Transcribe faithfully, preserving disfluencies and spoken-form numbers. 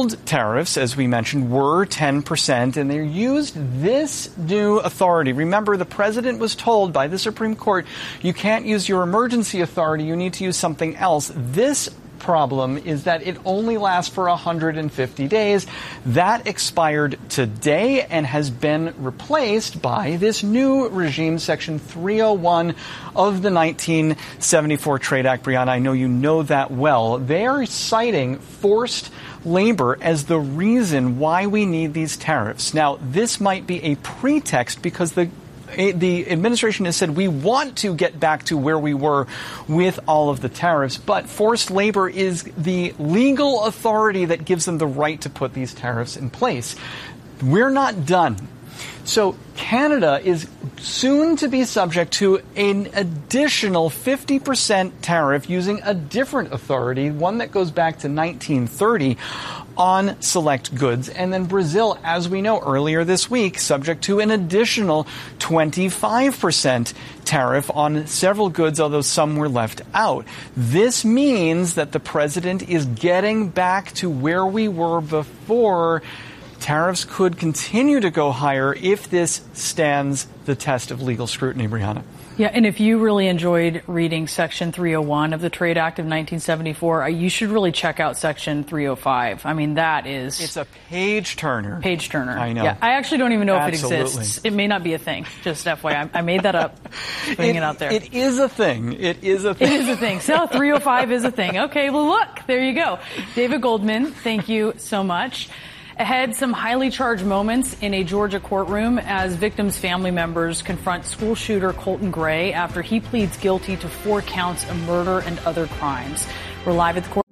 old tariffs, as we mentioned, were ten percent, and they used this new authority. Remember, the president was told by the Supreme Court, you can't use your emergency authority, you need to use something else. This problem is that it only lasts for one hundred fifty days. That expired today and has been replaced by this new regime, Section three oh one of the nineteen seventy-four Trade Act. Brianna, I know you know that well. They are citing forced labor as the reason why we need these tariffs. Now, this might be a pretext because the The administration has said we want to get back to where we were with all of the tariffs, but forced labor is the legal authority that gives them the right to put these tariffs in place. We're not done. So Canada is soon to be subject to an additional fifty percent tariff using a different authority, one that goes back to nineteen thirty, on select goods. And then Brazil, as we know earlier this week, subject to an additional twenty-five percent tariff on several goods, although some were left out. This means that the president is getting back to where we were before. Tariffs could continue to go higher if this stands the test of legal scrutiny, Brianna. Yeah, and if you really enjoyed reading Section three oh one of the Trade Act of nineteen seventy-four, you should really check out Section three oh five. I mean, that is... It's a page-turner. Page-turner. I know. Yeah, I actually don't even know Absolutely. if it exists. It may not be a thing. Just F Y I. I made that up, putting it, it out there. It is a thing. It is a thing. It is a thing. So three oh five is a thing. Okay, well, look, there you go. David Goldman, thank you so much. Ahead, some highly charged moments in a Georgia courtroom as victims' family members confront school shooter Colton Gray after he pleads guilty to four counts of murder and other crimes. We're live at the court.